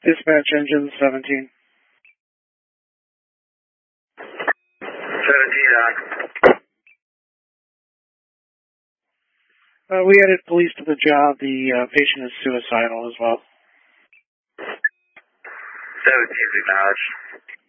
Dispatch engine 17. 17 on. We added police to the job. The patient is suicidal as well. 17 acknowledged.